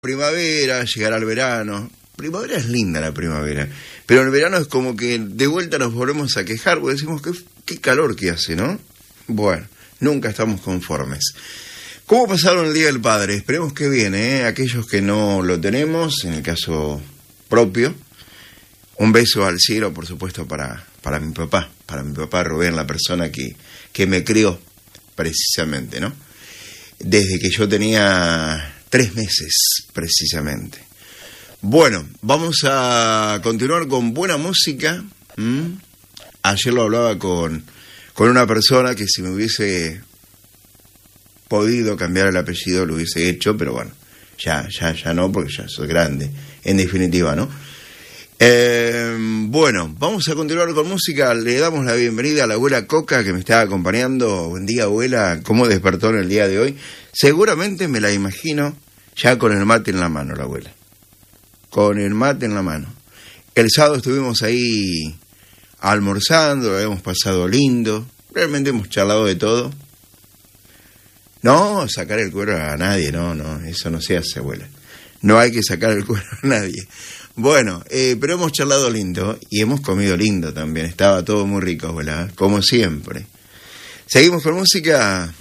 Primavera, llegará el verano. Primavera es linda la primavera, pero el verano es como que de vuelta nos volvemos a quejar, porque decimos qué calor que hace, ¿no? Bueno, nunca estamos conformes. ¿Cómo pasaron el Día del Padre? Esperemos que bien, ¿eh? Aquellos que no lo tenemos, en el caso propio, un beso al cielo, por supuesto, para mi papá Rubén, la persona que me crió, precisamente, ¿no? Desde que yo tenía 3 meses, precisamente. Bueno, vamos a continuar con buena música. Ayer lo hablaba con una persona que si me hubiese podido cambiar el apellido lo hubiese hecho, pero bueno, ya no, porque ya soy grande, en definitiva, ¿no? Bueno, vamos a continuar con música. Le damos la bienvenida a la abuela Coca, que me está acompañando. Buen día, abuela. ¿Cómo despertó en el día de hoy? Seguramente me la imagino ya con el mate en la mano, la abuela. Con el mate en la mano. El sábado estuvimos ahí almorzando, lo habíamos pasado lindo. Realmente hemos charlado de todo. No, sacar el cuero a nadie, no, eso no se hace, abuela. No hay que sacar el cuero a nadie. Bueno, pero hemos charlado lindo y hemos comido lindo también. Estaba todo muy rico, abuela, como siempre. Seguimos con música.